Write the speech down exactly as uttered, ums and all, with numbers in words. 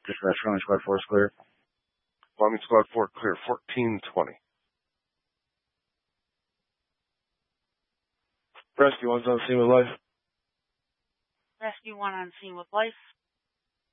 Dispatch Bombing Squad four is clear. Bombing Squad four clear, fourteen twenty. Rescue one's on scene with life. Rescue one on scene with life.